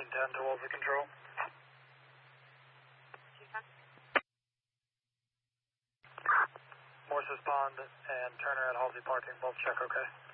1410 to Wolseley Control. Morse's Pond and Turner at Halsey Parking, both check okay.